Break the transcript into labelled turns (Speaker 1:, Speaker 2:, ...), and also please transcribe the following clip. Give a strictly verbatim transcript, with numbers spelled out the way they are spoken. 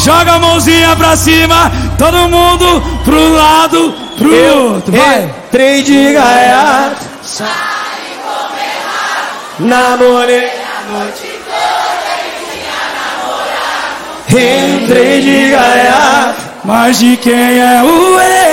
Speaker 1: Joga a mãozinha pra cima, todo mundo pro lado, pro
Speaker 2: Eu
Speaker 1: outro. Vai!
Speaker 2: entrei de gaiato, namorei a noite toda e tinha namorado. Entrei de gaiato,
Speaker 1: Mas de quem é o erro?